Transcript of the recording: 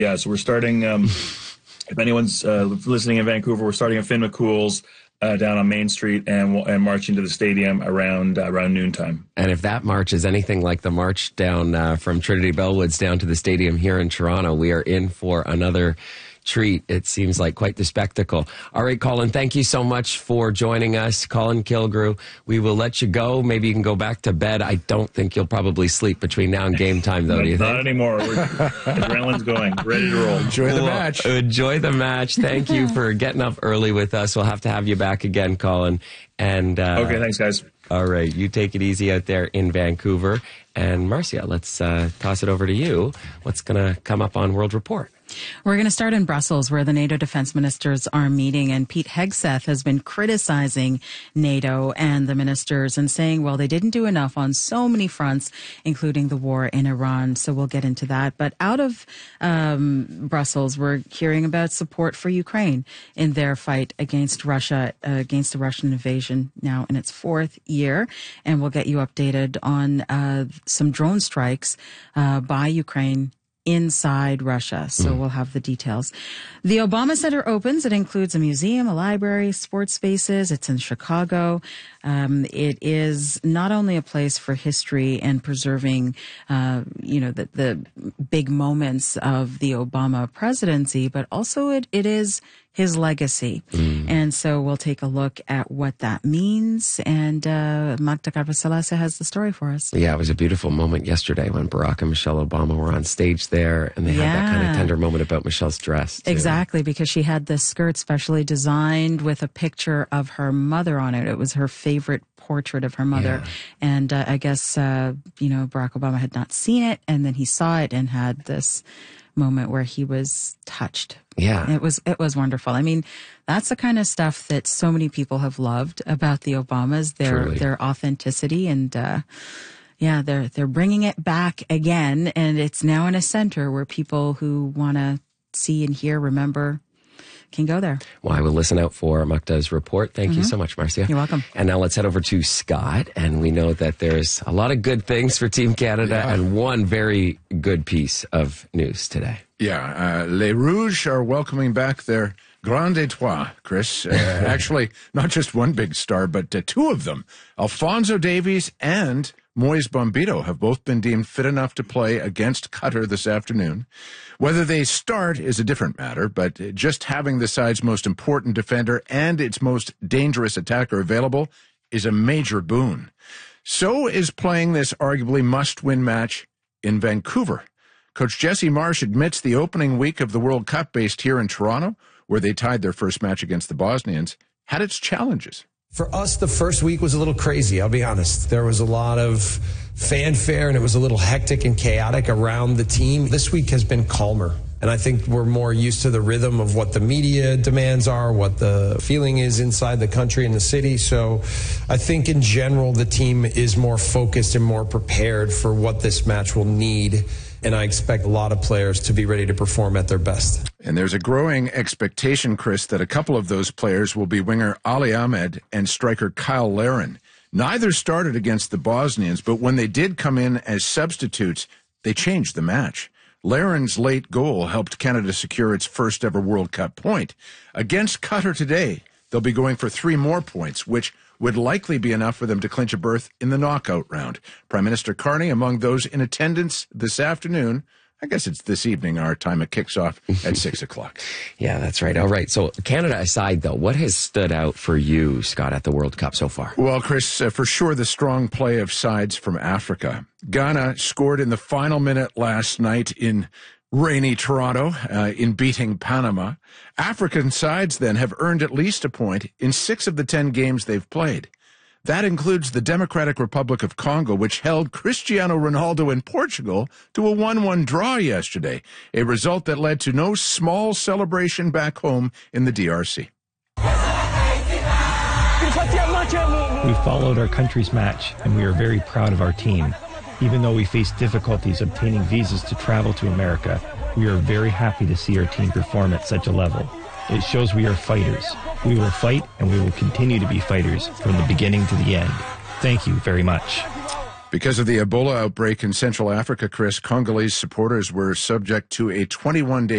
Yeah, so we're starting, if anyone's listening in Vancouver, we're starting at Finn McCool's down on Main Street and marching to the stadium around noontime. And if that march is anything like the march down from Trinity Bellwoods down to the stadium here in Toronto, we are in for another treat. It seems like quite the spectacle. All right, Colin, thank you so much for joining us. Colin Kilgrew, we will let you go. Maybe you can go back to bed. I don't think you'll probably sleep between now and game time, though, do you think? Not anymore. Adrenaline's going. Ready to roll. Enjoy the match. Enjoy the match. Thank you for getting up early with us. We'll have to have you back again, Colin. And okay, thanks, guys. All right, you take it easy out there in Vancouver. And Marcia, let's toss it over to you. What's going to come up on World Report? We're going to start in Brussels, where the NATO defense ministers are meeting, and Pete Hegseth has been criticizing NATO and the ministers and saying, well, they didn't do enough on so many fronts, including the war in Iran. So we'll get into that. But out of Brussels, we're hearing about support for Ukraine in their fight against Russia, against the Russian invasion now in its fourth year. And we'll get you updated on some drone strikes by Ukraine inside Russia. So we'll have the details. The Obama Center opens. It includes a museum, a library, sports spaces. It's in Chicago. It is not only a place for history and preserving, the big moments of the Obama presidency, but also it is his legacy. And so we'll take a look at what that means. And Magda Garbasalasa has the story for us. Yeah, it was a beautiful moment yesterday when Barack and Michelle Obama were on stage there, and they had that kind of tender moment about Michelle's dress, too. Exactly, because she had this skirt specially designed with a picture of her mother on it. It was her favorite portrait of her mother. Yeah. And I guess, Barack Obama had not seen it, and then he saw it and had this moment where he was touched. Yeah. It was wonderful. I mean, that's the kind of stuff that so many people have loved about the Obamas, their authenticity, and they're bringing it back again, and it's now in a center where people who want to see and hear, remember, can go there. Well, I will listen out for Magda's report. Thank you so much, Marcia. You're welcome. And now let's head over to Scott. And we know that there's a lot of good things for Team Canada and one very good piece of news today. Yeah, Les Rouges are welcoming back their Grand Etoile, Chris. Actually, not just one big star, but two of them. Alphonso Davies and Moise Bombito have both been deemed fit enough to play against Qatar this afternoon. Whether they start is a different matter, but just having the side's most important defender and its most dangerous attacker available is a major boon. So is playing this arguably must-win match in Vancouver. Coach Jesse Marsch admits the opening week of the World Cup, based here in Toronto, where they tied their first match against the Bosnians, had its challenges. For us, the first week was a little crazy, I'll be honest. There was a lot of fanfare, and it was a little hectic and chaotic around the team. This week has been calmer, and I think we're more used to the rhythm of what the media demands are, what the feeling is inside the country and the city. So I think in general, the team is more focused and more prepared for what this match will need. And I expect a lot of players to be ready to perform at their best. And there's a growing expectation, Chris, that a couple of those players will be winger Ali Ahmed and striker Kyle Larin. Neither started against the Bosnians, but when they did come in as substitutes, they changed the match. Larin's late goal helped Canada secure its first ever World Cup point. Against Qatar today, they'll be going for 3 more points, which would likely be enough for them to clinch a berth in the knockout round. Prime Minister Carney among those in attendance this afternoon. I guess it's this evening, our time. It kicks off at 6 o'clock. Yeah, that's right. All right. So Canada aside, though, what has stood out for you, Scott, at the World Cup so far? Well, Chris, for sure, the strong play of sides from Africa. Ghana scored in the final minute last night in rainy Toronto in beating Panama. African sides then have earned at least a point in 6 of the 10 games they've played. That includes the Democratic Republic of Congo, which held Cristiano Ronaldo in Portugal to a 1-1 draw yesterday, a result that led to no small celebration back home in the DRC. We followed our country's match, and we are very proud of our team. Even though we faced difficulties obtaining visas to travel to America, we are very happy to see our team perform at such a level. It shows we are fighters. We will fight, and we will continue to be fighters from the beginning to the end. Thank you very much. Because of the Ebola outbreak in Central Africa, Chris, Congolese supporters were subject to a 21-day